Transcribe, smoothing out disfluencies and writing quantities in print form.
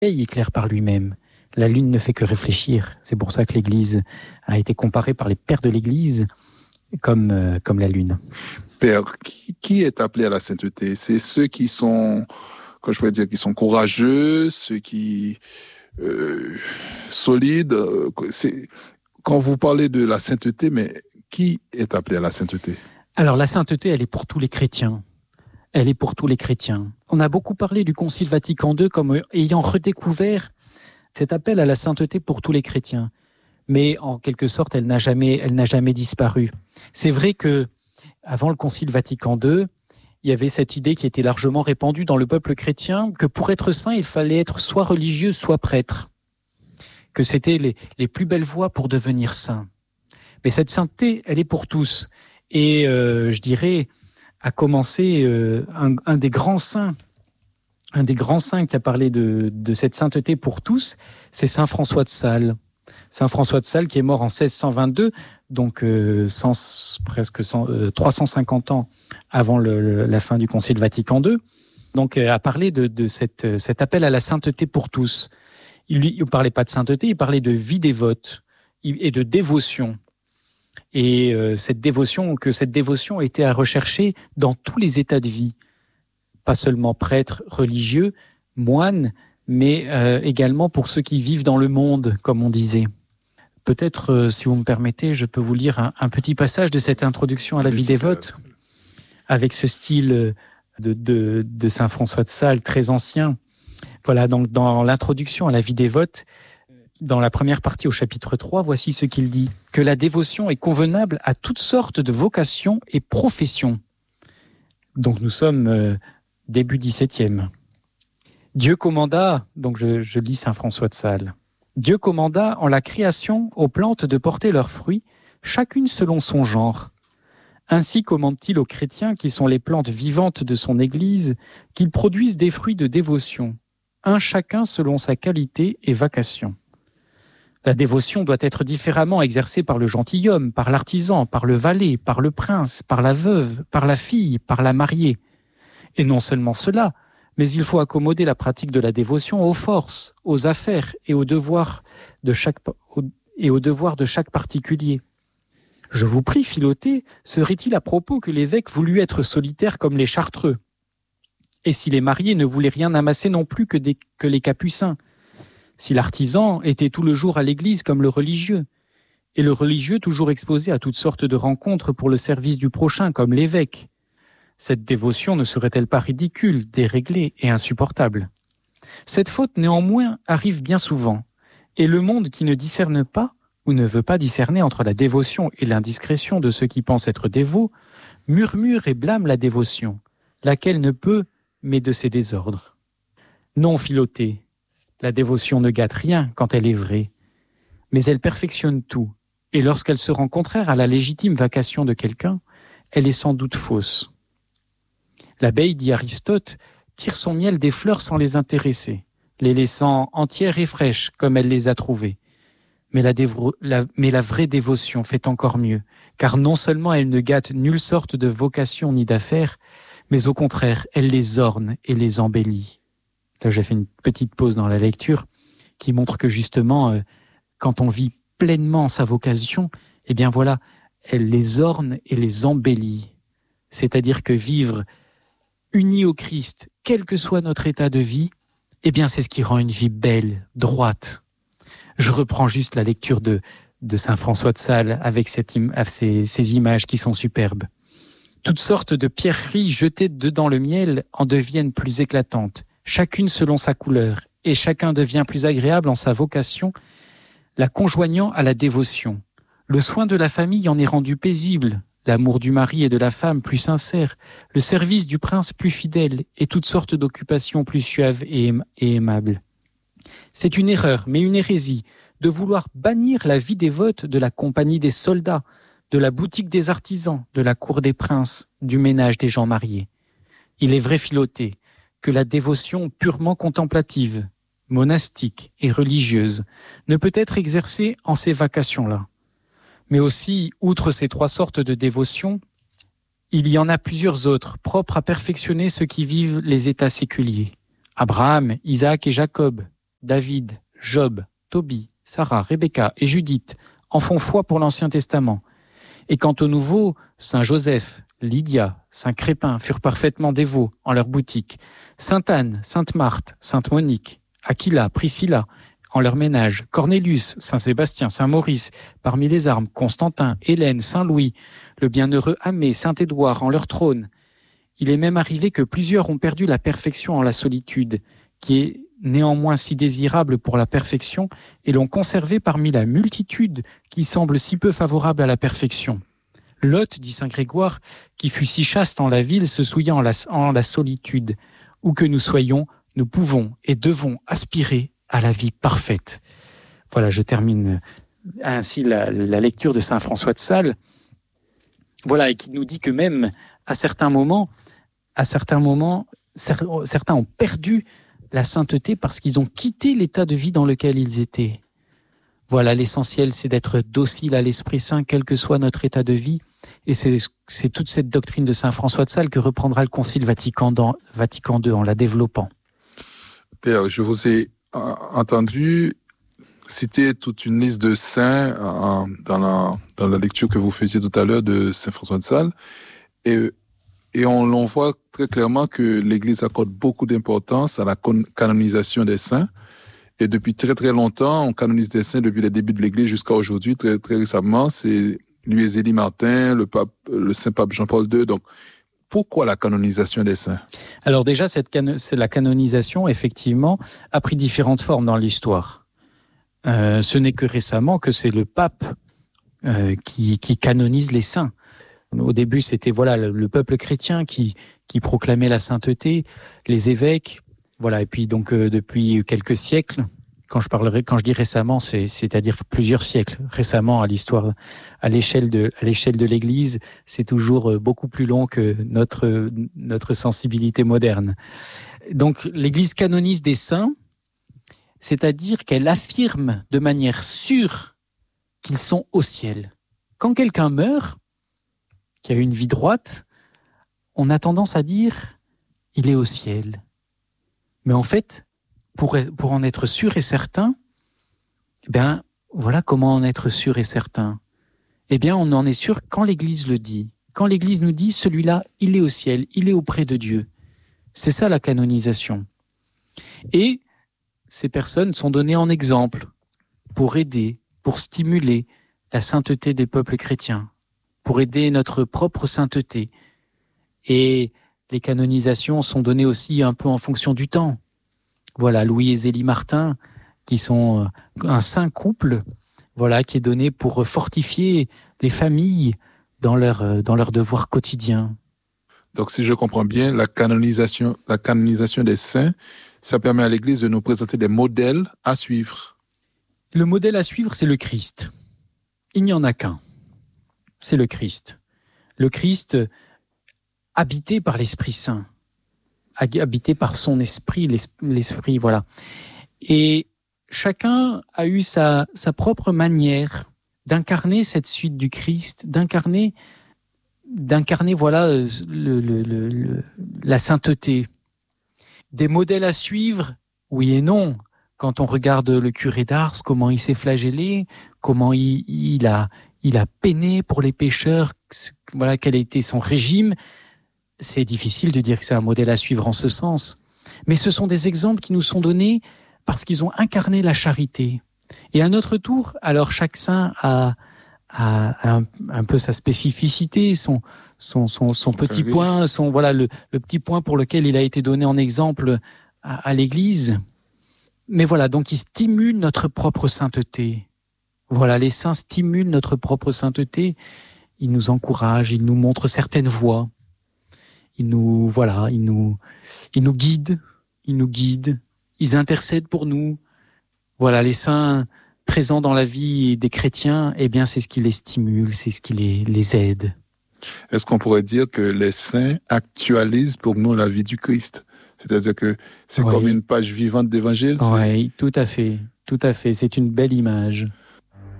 éclaire par lui-même. La lune ne fait que réfléchir. C'est pour ça que l'Église a été comparée par les pères de l'Église comme la lune. Père, qui est appelé à la sainteté? C'est ceux qui sont, quand je pourrais dire, qui sont courageux, ceux qui solides. Quand vous parlez de la sainteté, mais qui est appelé à la sainteté? Alors la sainteté, elle est pour tous les chrétiens. Elle est pour tous les chrétiens. On a beaucoup parlé du Concile Vatican II comme ayant redécouvert cet appel à la sainteté pour tous les chrétiens. Mais en quelque sorte, elle n'a jamais disparu. C'est vrai que avant le Concile Vatican II, il y avait cette idée qui était largement répandue dans le peuple chrétien que pour être saint, il fallait être soit religieux, soit prêtre. Que c'était les plus belles voies pour devenir saint. Mais cette sainteté, elle est pour tous. Et je dirais, à commencer un des grands saints qui a parlé de cette sainteté pour tous, c'est Saint François de Sales. Saint François de Sales qui est mort en 1622, donc 350 ans avant la fin du Concile Vatican II, donc a parlé de cet appel à la sainteté pour tous. Il ne parlait pas de sainteté, il parlait de vie dévote et de dévotion. Et cette dévotion était à rechercher dans tous les états de vie, pas seulement prêtres, religieux, moines, mais également pour ceux qui vivent dans le monde, comme on disait. Peut-être, si vous me permettez, je peux vous lire un petit passage de cette introduction à la vie dévote, avec ce style de Saint François de Sales, très ancien. Voilà, donc dans l'introduction à la vie dévote, dans la première partie au chapitre 3, voici ce qu'il dit. Que la dévotion est convenable à toutes sortes de vocations et professions. Donc nous sommes début 17e. Dieu commanda, donc je lis Saint François de Sales, Dieu commanda en la création aux plantes de porter leurs fruits, chacune selon son genre. Ainsi commande-t-il aux chrétiens, qui sont les plantes vivantes de son Église, qu'ils produisent des fruits de dévotion, un chacun selon sa qualité et vocation. La dévotion doit être différemment exercée par le gentilhomme, par l'artisan, par le valet, par le prince, par la veuve, par la fille, par la mariée. Et non seulement cela, mais il faut accommoder la pratique de la dévotion aux forces, aux affaires et aux devoirs de chaque particulier. Je vous prie, Philothée, serait-il à propos que l'évêque voulût être solitaire comme les chartreux? Et si les mariés ne voulaient rien amasser non plus que les capucins? Si l'artisan était tout le jour à l'église comme le religieux, et le religieux toujours exposé à toutes sortes de rencontres pour le service du prochain comme l'évêque, cette dévotion ne serait-elle pas ridicule, déréglée et insupportable? Cette faute néanmoins arrive bien souvent, et le monde qui ne discerne pas ou ne veut pas discerner entre la dévotion et l'indiscrétion de ceux qui pensent être dévots, murmure et blâme la dévotion, laquelle ne peut mais de ses désordres. Non, Philothée, la dévotion ne gâte rien quand elle est vraie, mais elle perfectionne tout, et lorsqu'elle se rend contraire à la légitime vocation de quelqu'un, elle est sans doute fausse. L'abeille, dit Aristote, tire son miel des fleurs sans les intéresser, les laissant entières et fraîches comme elle les a trouvées. Mais la vraie dévotion fait encore mieux, car non seulement elle ne gâte nulle sorte de vocation ni d'affaires, mais au contraire, elle les orne et les embellit. Là, j'ai fait une petite pause dans la lecture qui montre que justement, quand on vit pleinement sa vocation, eh bien voilà, elle les orne et les embellit. C'est-à-dire que vivre unis au Christ, quel que soit notre état de vie, eh bien c'est ce qui rend une vie belle, droite. Je reprends juste la lecture de Saint François de Sales avec ces images qui sont superbes. Toutes sortes de pierreries jetées dedans le miel en deviennent plus éclatantes, chacune selon sa couleur, et chacun devient plus agréable en sa vocation, la conjoignant à la dévotion. Le soin de la famille en est rendu paisible, l'amour du mari et de la femme plus sincère, le service du prince plus fidèle, et toutes sortes d'occupations plus suaves et aimables. C'est une erreur, mais une hérésie, de vouloir bannir la vie dévote de la compagnie des soldats, de la boutique des artisans, de la cour des princes, du ménage des gens mariés. Il est vrai, Philothée, que la dévotion purement contemplative, monastique et religieuse ne peut être exercée en ces vocations-là. Mais aussi, outre ces trois sortes de dévotion, il y en a plusieurs autres propres à perfectionner ceux qui vivent les états séculiers. Abraham, Isaac et Jacob, David, Job, Tobie, Sarah, Rebecca et Judith en font foi pour l'Ancien Testament. Et quant au Nouveau, Saint Joseph, Lydia, Saint Crépin furent parfaitement dévots en leur boutique. Sainte Anne, Sainte Marthe, Sainte Monique, Aquila, Priscilla, en leur ménage, Cornelius, Saint Sébastien, Saint Maurice, parmi les armes, Constantin, Hélène, Saint Louis, le bienheureux Amé, Saint Édouard, en leur trône. Il est même arrivé que plusieurs ont perdu la perfection en la solitude, qui est néanmoins si désirable pour la perfection, et l'ont conservé parmi la multitude qui semble si peu favorable à la perfection. Lot, dit saint Grégoire, qui fut si chaste en la ville, se souilla en la solitude. Où que nous soyons, nous pouvons et devons aspirer à la vie parfaite. Voilà, je termine ainsi la lecture de saint François de Sales. Voilà, et qui nous dit que même à certains moments, certains ont perdu la sainteté parce qu'ils ont quitté l'état de vie dans lequel ils étaient. Voilà, l'essentiel, c'est d'être docile à l'Esprit Saint, quel que soit notre état de vie. Et c'est toute cette doctrine de saint François de Sales que reprendra le Concile Vatican II en la développant. Père, je vous ai entendu citer toute une liste de saints dans la lecture que vous faisiez tout à l'heure de saint François de Sales. Et on voit très clairement que l'Église accorde beaucoup d'importance à la canonisation des saints. Et depuis très très longtemps, on canonise des saints depuis les débuts de l'Église jusqu'à aujourd'hui. Très très récemment, c'est Louis Zélie Martin, le saint pape Jean-Paul II. Donc, pourquoi la canonisation des saints? Alors déjà, c'est la canonisation, effectivement, a pris différentes formes dans l'histoire. Ce n'est que récemment que c'est le pape qui canonise les saints. Au début, c'était le peuple chrétien qui proclamait la sainteté, les évêques, et puis donc depuis quelques siècles. Quand je dis récemment, c'est-à-dire plusieurs siècles. Récemment, à l'histoire, à l'échelle de l'Église, c'est toujours beaucoup plus long que notre sensibilité moderne. Donc, l'Église canonise des saints, c'est-à-dire qu'elle affirme de manière sûre qu'ils sont au ciel. Quand quelqu'un meurt, qui a une vie droite, on a tendance à dire « il est au ciel ». Mais en fait, pour en être sûr et certain, voilà comment en être sûr et certain. On en est sûr quand l'Église le dit. Quand l'Église nous dit « celui-là, il est au ciel, il est auprès de Dieu ». C'est ça la canonisation. Et ces personnes sont données en exemple pour aider, pour stimuler la sainteté des peuples chrétiens, pour aider notre propre sainteté. Et les canonisations sont données aussi un peu en fonction du temps. Voilà, Louis et Zélie Martin, qui sont un saint couple, qui est donné pour fortifier les familles dans leur devoir quotidien. Donc, si je comprends bien, la canonisation des saints, ça permet à l'Église de nous présenter des modèles à suivre. Le modèle à suivre, c'est le Christ. Il n'y en a qu'un. C'est le Christ. Le Christ habité par l'Esprit Saint, habité par son esprit, l'esprit, voilà. Et chacun a eu sa propre manière d'incarner cette suite du Christ, d'incarner la sainteté. Des modèles à suivre, oui et non. Quand on regarde le curé d'Ars, comment il s'est flagellé, comment il a peiné pour les pécheurs, quel a été son régime. C'est difficile de dire que c'est un modèle à suivre en ce sens. Mais ce sont des exemples qui nous sont donnés parce qu'ils ont incarné la charité. Et à notre tour, alors chaque saint a un peu sa spécificité, son petit point, le petit point pour lequel il a été donné en exemple à l'Église. Mais donc il stimule notre propre sainteté. Les saints stimulent notre propre sainteté. Ils nous encouragent, ils nous montrent certaines voies. Ils nous guident, ils intercèdent pour nous. Les saints présents dans la vie des chrétiens, c'est ce qui les stimule, c'est ce qui les aide. Est-ce qu'on pourrait dire que les saints actualisent pour nous la vie du Christ? C'est-à-dire que c'est comme une page vivante d'évangile? Oui, tout à fait. C'est une belle image.